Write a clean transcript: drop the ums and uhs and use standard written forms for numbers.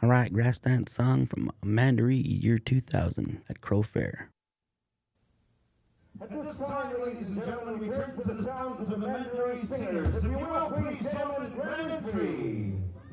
All right, grass dance song from Mandaree, year 2000 at Crow Fair. At this time, ladies and gentlemen, we turn to the sounds of the Mandaree Singers. If you will, please, gentlemen, grand entry.